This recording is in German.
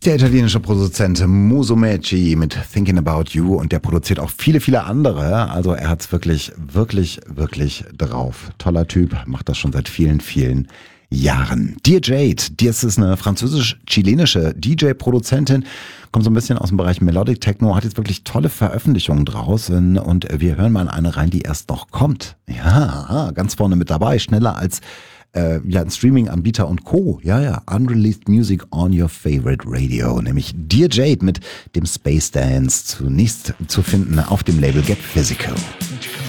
Der italienische Produzent Muso Mecci mit Thinking About You, und der produziert auch viele, viele andere. Also er hat's wirklich, wirklich, wirklich drauf. Toller Typ, macht das schon seit vielen, vielen Jahren. Dear Jade, das ist eine französisch-chilenische DJ-Produzentin, kommt so ein bisschen aus dem Bereich Melodic Techno, hat jetzt wirklich tolle Veröffentlichungen draußen, und wir hören mal in eine rein, die erst noch kommt. Ja, ganz vorne mit dabei, schneller als ein Streaming-Anbieter und Co. Ja, Unreleased Music on your favorite radio, nämlich Dear Jade mit dem Space Dance, zunächst zu finden auf dem Label Get Physical.